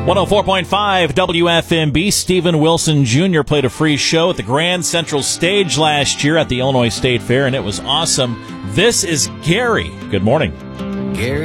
104.5 WFMB. Stephen Wilson Jr. played a free show at the Grand Central Stage last year at the Illinois State Fair, and it was awesome. This is Gary. Good morning. Gary.